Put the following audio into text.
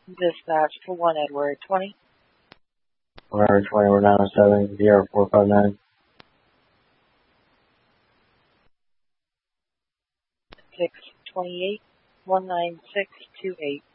Dispatch for 1 Edward 20. 1 Edward 20, we're 907, VR 459. 628 19628.